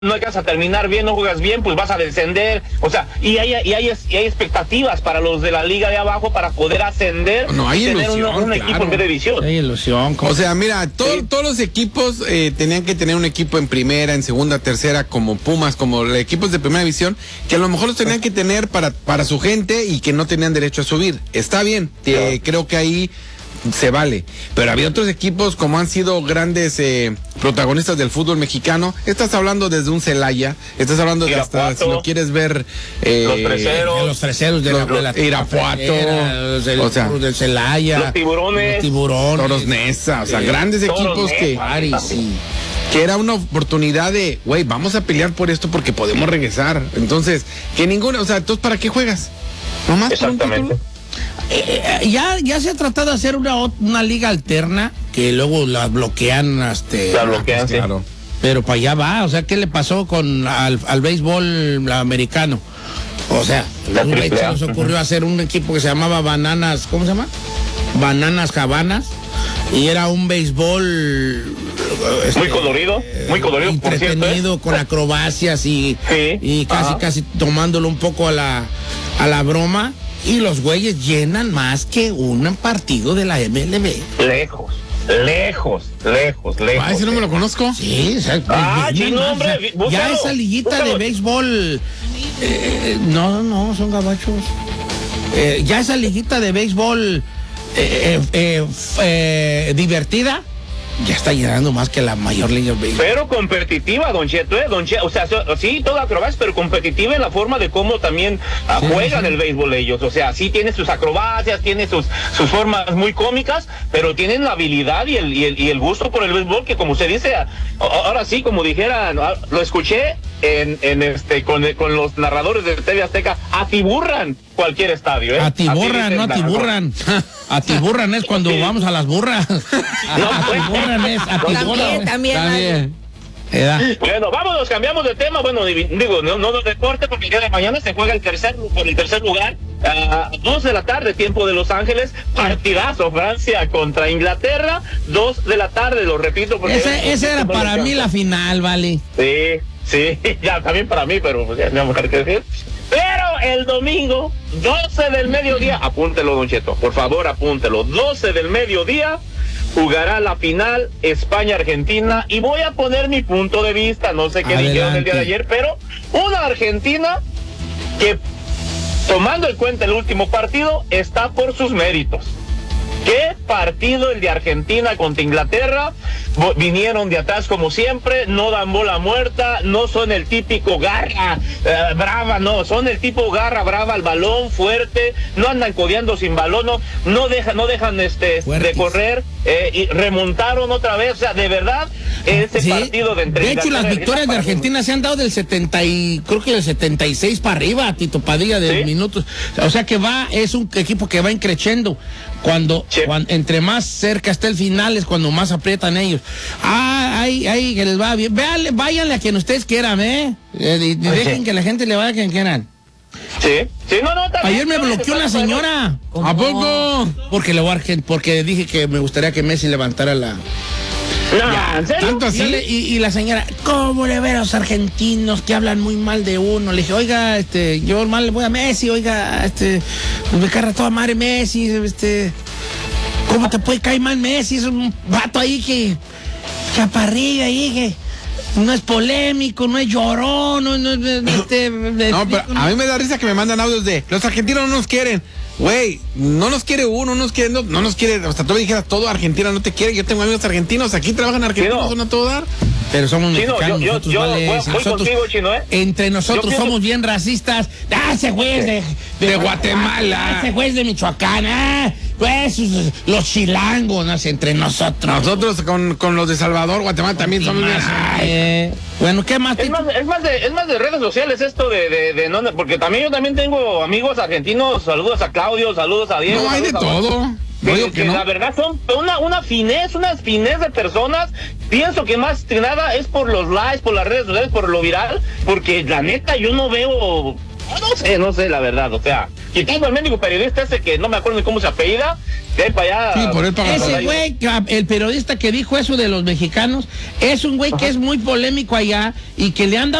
no alcanzas a terminar bien, no juegas bien, pues vas a descender. O sea, y hay expectativas para los de la liga de abajo para poder ascender. No, hay tener ilusión, un equipo en vez de división. Hay ilusión. O sea, mira, todos los equipos tenían que tener un equipo en primera, en segunda, tercera, como Pumas, como los equipos de primera división, que a lo mejor los tenían que tener para su gente y que no tenían derecho a subir. Está bien, creo que ahí se vale, pero había otros equipos como han sido grandes protagonistas del fútbol mexicano. Estás hablando desde un Celaya, estás hablando de hasta, si lo quieres ver, los freseros de la Irapuato, o sea, del Celaya, los tiburones, Toros Neza, o sea, grandes equipos que era una oportunidad de, güey, vamos a pelear por esto porque podemos regresar. Entonces, que ninguna, o sea, entonces, ¿para qué juegas? ¿Nomás exactamente? Ya se ha tratado de hacer una liga alterna que luego la bloquean la bloquean, sí. Claro. Pero para allá va, o sea, ¿qué le pasó al béisbol americano? O sea, se nos ocurrió hacer un equipo que se llamaba Bananas, ¿cómo se llama? Bananas Javanas, y era un béisbol muy colorido, entretenido, con acrobacias y casi tomándolo un poco a la broma. Y los güeyes llenan más que un partido de la MLB. Lejos. Ah, ese no me lo conozco. Sí, o sea, hombre, ya esa liguita de béisbol, no, son gabachos. Ya esa liguita de béisbol divertida, ya está llenando más que la mayor liga de béisbol. Pero competitiva, Don Cheto, o sea, sí, toda acrobacia, pero competitiva en la forma de cómo también juegan el béisbol ellos. O sea, sí tiene sus acrobacias, tiene sus formas muy cómicas, pero tienen la habilidad y el gusto por el béisbol, que como se dice, ahora sí, como dijera, lo escuché con los narradores de TV Azteca, atiburran cualquier estadio, ¿eh? Atiburran, no atiburran. Atiburran es cuando vamos a las burras. Atiburran es atiburran. También. Bueno, vámonos, cambiamos de tema. Bueno, digo, no de deporte, porque el día de mañana se juega por el tercer lugar, a 2 de la tarde, tiempo de Los Ángeles, partidazo, Francia contra Inglaterra, 2 de la tarde, lo repito. Porque ese era para mí la final, vale. Sí, ya también para mí, pero pues, ya no mujer que decir. Pero el domingo, 12 del mediodía, apúntelo, Don Cheto, por favor, apúntelo, 12 del mediodía, jugará la final España-Argentina, y voy a poner mi punto de vista, no sé qué dijeron el día de ayer, pero una Argentina que, tomando en cuenta el último partido, está por sus méritos. ¿Qué partido el de Argentina contra Inglaterra? Vinieron de atrás como siempre, no dan bola muerta, no son el típico garra brava, no, son el tipo garra brava al balón, fuerte, no andan codeando sin balón, no dejan de correr, y remontaron otra vez, o sea, de verdad, ese partido de entre Inglaterra. De hecho, las victorias de Argentina se han dado del 70 y creo que del 76 para arriba, Tito Padilla, de minutos, o sea que es un equipo que va increciendo. Cuando entre más cerca está el final es cuando más aprietan ellos. Ahí que les va bien. Váyanle a quien ustedes quieran, dejen que la gente le vaya a quien quieran. Sí, no, también. Ayer me bloqueó una señora. ¿A poco? Porque dije que me gustaría que Messi levantara la... No, ¿en serio? ¿Tanto así? Y la señora, ¿cómo le ve a los argentinos que hablan muy mal de uno? Le dije, oiga, yo mal le voy a Messi, oiga, me carga toda madre Messi, ¿cómo te puede caer mal Messi? Es un vato ahí que chaparrillo ahí, que no es polémico, no es llorón, no, pero a mí me da risa que me mandan audios de, los argentinos no nos quieren. Güey, no nos quiere uno, no nos quiere, hasta tú me dijeras, todo Argentina no te quiere. Yo tengo amigos argentinos, aquí trabajan argentinos, son a todo dar. Pero somos Chino, mexicanos, yo voy contigo, Chino, Entre nosotros somos bien racistas. Ese güey de Guatemala. Ese güey de Michoacán. Pues los chilangos, no sé, entre nosotros. Nosotros con los de Salvador, Guatemala también somos bien. Bueno, ¿qué más? Es más de redes sociales esto no, porque yo también tengo amigos argentinos. Saludos a Claudio, saludos a Diego. No, hay de todo. Que la verdad son unas finez de personas. Pienso que más que nada es por los likes, por las redes sociales, por lo viral, porque la neta yo no veo, no sé la verdad, o sea, quitando al médico periodista ese que no me acuerdo ni cómo se apellida, para allá. Sí, por él paga. Ese güey, el periodista que dijo eso de los mexicanos, es un güey que es muy polémico allá y que le han dado